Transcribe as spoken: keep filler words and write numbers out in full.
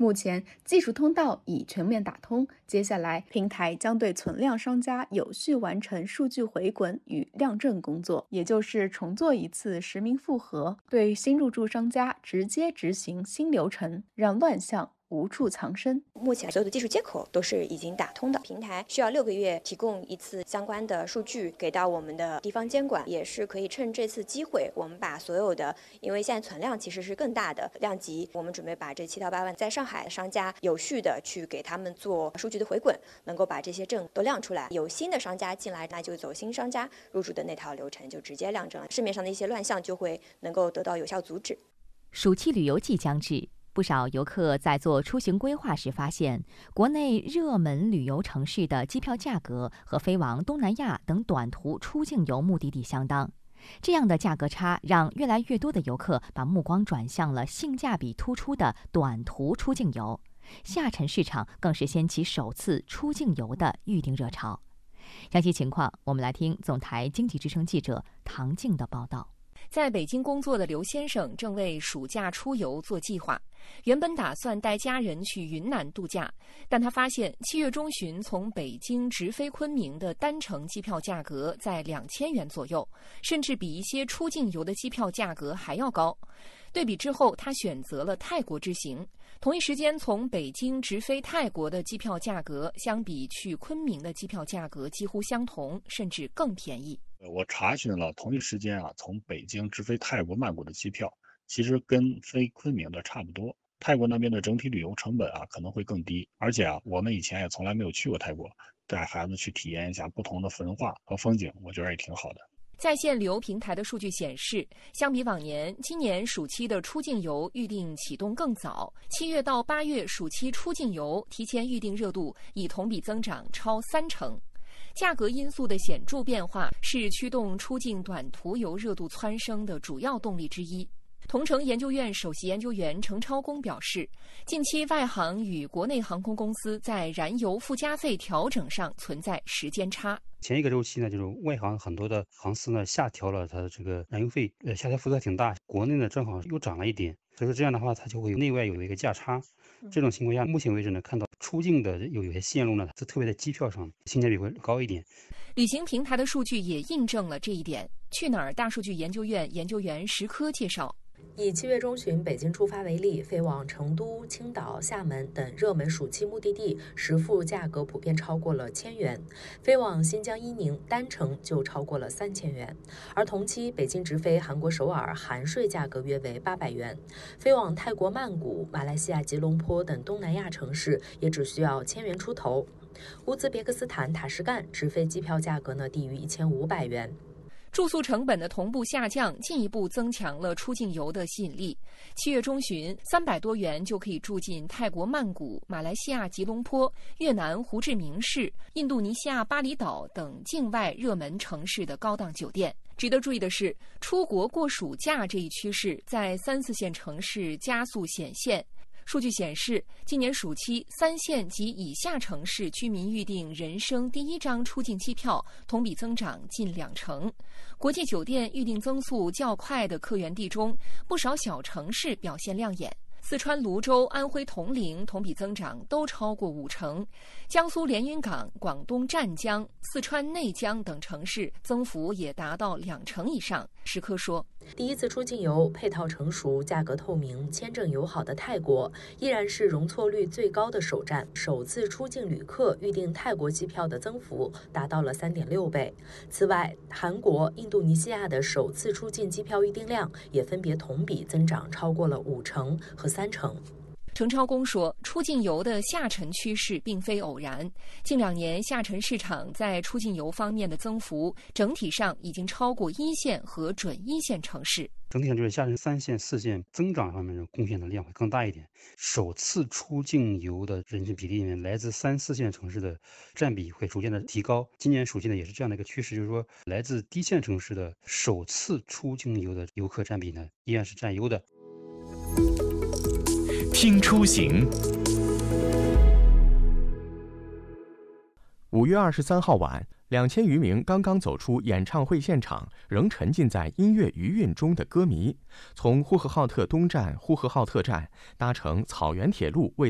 目前技术通道已全面打通，接下来平台将对存量商家有序完成数据回滚与量证工作，也就是重做一次实名复核，对新入驻商家直接执行新流程，让乱象无处藏身。 目前所有的技术接口都是已经打通的，平台需要六个月提供一次相关的数据给到我们的地方监管，也是可以趁这次机会，我们把所有的，因为现在存量其实是更大的量级，我们准备把这七到八万在上海的商家有序的去给他们做数据的回滚，能够把这些证都亮出来。有新的商家进来，那就走新商家入驻的那套流程，就直接亮证了，市面上的一些乱象就会能够得到有效阻止。 暑期旅游即将至。不少游客在做出行规划时发现，国内热门旅游城市的机票价格和飞往东南亚等短途出境游目的地相当。这样的价格差让越来越多的游客把目光转向了性价比突出的短途出境游，下沉市场更是掀起首次出境游的预订热潮。详细情况，我们来听总台经济之声记者唐静的报道。 在北京工作的刘先生正为暑假出游做计划，原本打算带家人去云南度假，但他发现七月中旬从北京直飞昆明的单程机票价格在两千元左右，甚至比一些出境游的机票价格还要高。对比之后，他选择了泰国之行。同一时间从北京直飞泰国的机票价格，相比去昆明的机票价格几乎相同，甚至更便宜。 我查询了同一时间啊，从北京直飞泰国曼谷的机票，其实跟飞昆明的差不多。泰国那边的整体旅游成本啊可能会更低，而且啊，我们以前也从来没有去过泰国，带孩子去体验一下不同的文化和风景，我觉得也挺好的。 在线旅游平台的数据显示，相比往年，今年暑期的出境游预订启动更早，七月到八月暑期出境游提前预订热度已同比增长超三成。价格因素的显著变化是驱动出境短途游热度蹿升的主要动力之一。同城研究院首席研究员程超公表示，近期外航与国内航空公司在燃油附加费调整上存在时间差。 前一个周期呢，就是外航很多的航司呢下调了它的这个燃油费，呃，下调幅度还挺大。国内呢正好又涨了一点，所以说这样的话，它就会内外有一个价差。这种情况下，目前为止呢，看到出境的有有些线路呢，它特别在机票上性价比会高一点。 旅行平台的数据也印证了这一点。去哪儿大数据研究院研究员石科介绍。 以七月中旬北京出发为例，飞往成都、青岛、厦门等热门暑期目的地，实付价格普遍超过了千元；飞往新疆伊宁，单程就超过了三千元。而同期北京直飞韩国首尔，含税价格约为八百元；飞往泰国曼谷、马来西亚吉隆坡等东南亚城市，也只需要千元出头。乌兹别克斯坦塔什干直飞机票价格呢低于一千五百元。 住宿成本的同步下降，进一步增强了出境游的吸引力。七月中旬，三百多元就可以住进泰国曼谷、马来西亚吉隆坡、越南胡志明市、印度尼西亚巴厘岛等境外热门城市的高档酒店。值得注意的是，出国过暑假这一趋势在三四线城市加速显现。数据显示，今年暑期三线及以下城市居民预订人生第一张出境机票，同比增长近两成。国际酒店预订增速较快的客源地中，不少小城市表现亮眼。四川泸州、安徽铜陵同比增长都超过五成，江苏连云港、广东湛江、四川内江等城市增幅也达到两成以上。石科说， 第一次出境游配套成熟、价格透明、签证友好的泰国，依然是容错率最高的首站。首次出境旅客预订泰国机票的增幅达到了三点六倍。此外，韩国、印度尼西亚的首次出境机票预订量也分别同比增长超过了五成和三成。 程超公说，出境游的下沉趋势并非偶然。近两年，下沉市场在出境游方面的增幅，整体上已经超过一线和准一线城市。 整体上就是下沉三线、四线增长方面的贡献的量会更大一点。首次出境游的人群比例里面，来自三四线城市的占比会逐渐的提高。今年暑期呢，也是这样的一个趋势，就是说，来自低线城市的首次出境游的游客占比呢，依然是占优的。 听出行。五月二十三号晚，两千余名刚刚走出演唱会现场，仍沉浸在音乐余韵中的歌迷，从呼和浩特东站呼和浩特站搭乘草原铁路为